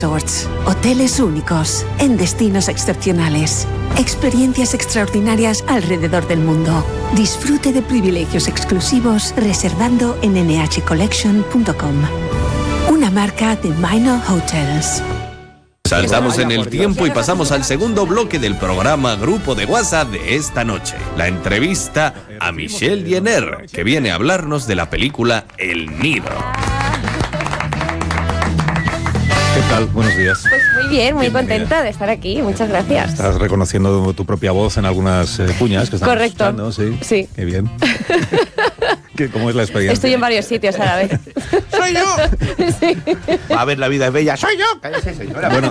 Resorts, hoteles únicos, en destinos excepcionales, experiencias extraordinarias alrededor del mundo. Disfrute de privilegios exclusivos reservando en nhcollection.com. Una marca de Minor Hotels. Saltamos en el tiempo y pasamos al segundo bloque del programa Grupo de WhatsApp de esta noche. La entrevista a Michelle Jenner, que viene a hablarnos de la película El Nido. ¿Qué tal? Buenos días. Pues muy bien, muy Bienvenida. contenta de estar aquí. Muchas gracias. Estás reconociendo tu propia voz en algunas cuñas que están Correcto. escuchando, ¿sí? Sí. Qué bien. ¿Cómo es la experiencia? Estoy en varios sitios a la vez. ¡Soy yo! Sí. Va a ver, la vida es bella. ¡Soy yo! Cállese, señora. Bueno,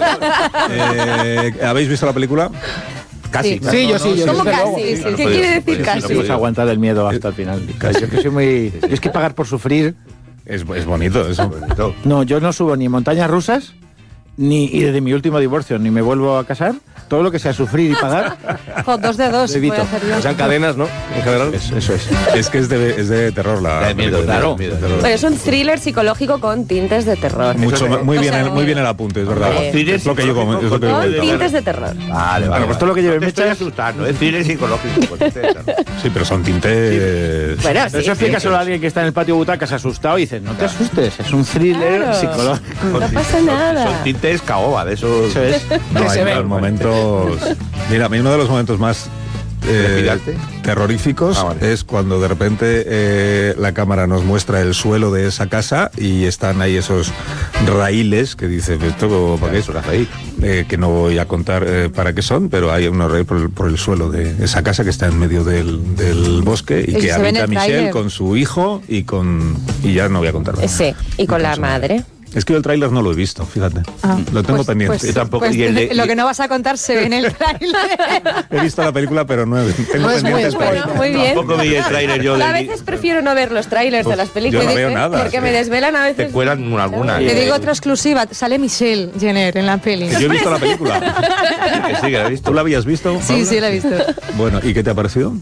¿habéis visto la película? Casi. Sí, yo sí. ¿Cómo desde luego. casi? Sí, ¿Qué no quiere puedes, decir no casi? No puedes aguantar el miedo hasta el final. Yo que soy muy... Yo es que pagar por sufrir... Es bonito eso. No, yo no subo ni montañas rusas, y desde mi último divorcio, ni me vuelvo a casar. Todo lo que sea sufrir y pagar... Jo, 2 de 2. Evito. Voy a hacer yo. O sea, cadenas, ¿no? En general. Eso es. Es que es de terror la De miedo, película. claro. De terror. Pero es un thriller psicológico con tintes de terror. Mucho, muy O bien, sea, muy bien el apunte, es verdad. Hombre. Es lo que yo como. Es lo que yo Con comento. tintes de terror. Vale, Bueno, pues todo lo que lleve no te estoy mechas... asustando, es cine psicológico. Sí, pero son tintes. Bueno, Eso sí. explícaselo a alguien que está en el patio butacas asustado y dices, no te asustes, es un thriller Claro. psicológico. No pasa nada. Son tintes caoba, de esos. Eso es. No, hay unos momentos. Mira, a mí uno de los momentos más ¿Trepidante? terroríficos vale. es cuando de repente la cámara nos muestra el suelo de esa casa y están ahí esos raíles que dice esto para qué es que no voy a contar para qué son, pero hay unos raíles por el suelo de esa casa que está en medio del bosque y Eso que se ve en habita el Michelle tráiler. con su hijo y ya no voy a contar más. Sí, y con la madre. Es que yo el tráiler no lo he visto, fíjate. Lo tengo pendiente. Yo tampoco. Pues y el de- lo que no vas a contar se ve en el tráiler. He visto la película, pero no tengo No es muy pendiente el tráiler. Bueno, muy bien. Tampoco vi el tráiler yo. A veces prefiero no ver los trailers de las películas. yo no veo nada, Porque sí. me desvelan a veces. Te cuelan alguna. Te digo otra exclusiva, sale Michelle Jenner en la peli. Yo he visto la película. Que sí, que la he visto. ¿Tú la habías visto? Sí, Paula? sí, la he visto. Bueno, ¿y qué te ha parecido?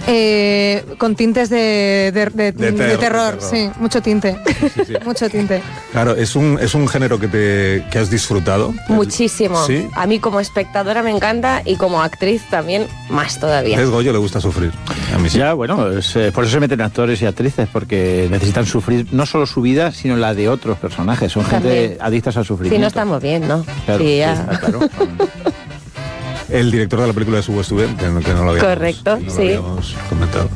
Con tintes de terror, terror. sí, mucho tinte. sí. Mucho tinte. Claro, es un género que has disfrutado. Muchísimo. ¿Sí? A mí como espectadora me encanta y como actriz también más todavía. Es Goyo, le gusta sufrir. A mí sí. Ya, bueno, por eso se meten actores y actrices, porque necesitan sufrir no solo su vida, sino la de otros personajes. Son gente También. adictas al sufrimiento. Si no estamos bien, ¿no? Claro, Sí, ya. claro. El director de la película es Hugo Stubben, que no lo habíamos, Correcto, no lo sí. habíamos comentado.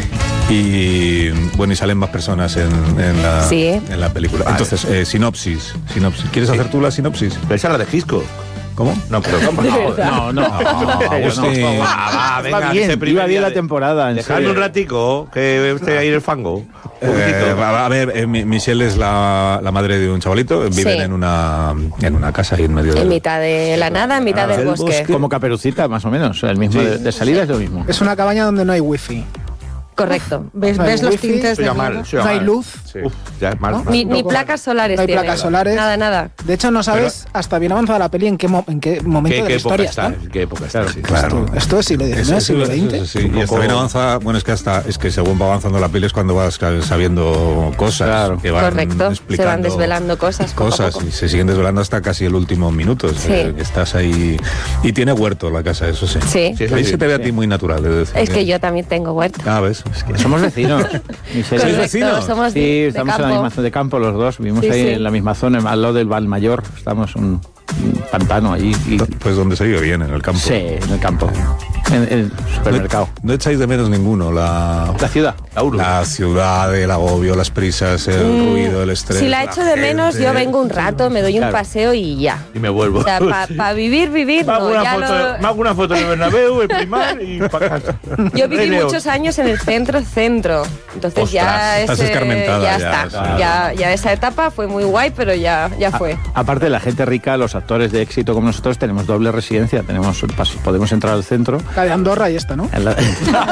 Y bueno, y salen más personas en Sí. en la película. Entonces, sinopsis. ¿Quieres hacer tú la sinopsis? Pero esa es la de Gisco. ¿Cómo? No, pero No. Agustín. Va, venga, Iba ese bien, primer iba bien día la de- temporada. en Dejadme serio. un ratico, que esté ahí en el fango. Un poquitito. A ver, Michelle es la madre de un chavalito. Viven Sí. en una casa ahí en medio En mitad de la nada, en mitad del del bosque. bosque. Como Caperucita, más o menos. El mismo de salida es lo mismo. Es una cabaña donde no hay wifi. Correcto. ¿Ves, No hay ves los wifi, tintes Eso de ya mal, miedo? eso ya No hay mal. luz. Uf, ya es mal. Ni placas solares No hay tiene. placas solares. Nada. De hecho, no sabes hasta bien avanzada la peli en qué momento ¿Qué de la época historia está? está. ¿En qué época está? Sí. Claro. Esto es siglo XIX, siglo XX. Sí, y hasta bien avanza, bueno, es que según va avanzando la peli es cuando vas sabiendo cosas. Claro. Que van Correcto. Se explicando van desvelando cosas. poco a poco. y se siguen desvelando hasta casi el último minuto. Sí. Estás ahí. Y tiene huerto la casa, eso sí. Sí. Sí, eso Ahí sí. se te ve a ti muy natural, he de decir. Es que yo también tengo huerto. Ah, ves. Es que Somos vecinos. Michelle. ¿Sois Correcto, vecinos? somos Sí, de estamos en la campo. misma zona de campo los dos. Vivimos Sí, ahí sí. en la misma zona, al lado del Valmayor. Estamos un pantano allí. Pues donde se vive bien, en el campo. Sí, en el campo. En el supermercado. No echáis de menos ninguno la La ciudad. ciudad, el agobio, las prisas, el ruido, el estrés. Si la echo de menos, yo vengo un rato, me doy un Claro. paseo y ya. Y me vuelvo. O sea, para vivir, Me hago no. una Ya foto, lo- me hago una foto de Bernabéu, el primar y para casa. Yo viví Rey León. muchos años en el centro. Entonces ya Ostras, estás escarmentada ya ya, está. sí. Ya esa etapa fue muy guay, pero ya fue. Aparte, la gente rica, los actores de éxito como nosotros, tenemos doble residencia. Podemos entrar al centro. La de Andorra y esta, ¿no? En la-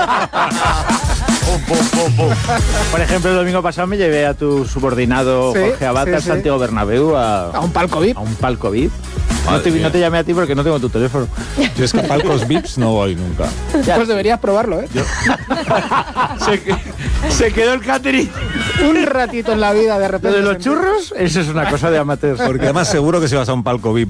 Por ejemplo, el domingo pasado me llevé a tu subordinado Sí, Jorge Abad sí, al sí. Santiago Bernabéu A un palco VIP. a un palco VIP. Madre mía. No te llamé a ti porque no tengo tu teléfono. Yo es que a palcos VIPs no voy nunca. Pues deberías probarlo, ¿eh? Se quedó el catering. Un ratito en la vida, de Lo repente. de los churros, eso es una cosa de amateurs. Porque además seguro que si vas a un palco VIP